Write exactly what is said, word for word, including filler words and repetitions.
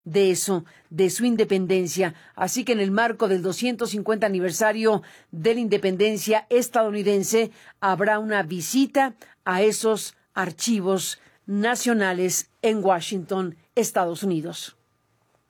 de eso, de su independencia. Así que en el marco del doscientos cincuenta aniversario de la independencia estadounidense, habrá una visita a esos archivos nacionales en Washington, Estados Unidos.